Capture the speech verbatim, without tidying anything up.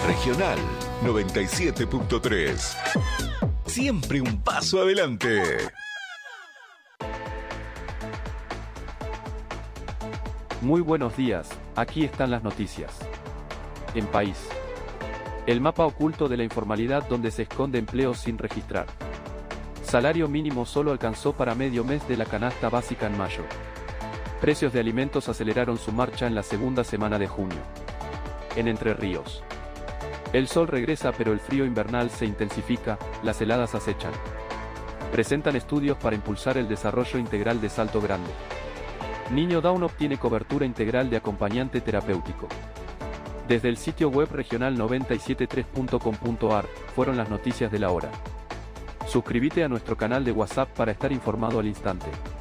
Regional noventa y siete punto tres. Siempre un paso adelante. Muy buenos días, aquí están las noticias. En País. El mapa oculto de la informalidad donde se esconde empleos sin registrar. Salario mínimo solo alcanzó para medio mes de la canasta básica en mayo. Precios de alimentos aceleraron su marcha en la segunda semana de junio. En Entre Ríos. El sol regresa pero el frío invernal se intensifica, las heladas acechan. Presentan estudios para impulsar el desarrollo integral de Salto Grande. Niño Down obtiene cobertura integral de acompañante terapéutico. Desde el sitio web regional noventa y siete punto tres punto com punto ar, fueron las noticias de la hora. Suscríbete a nuestro canal de WhatsApp para estar informado al instante.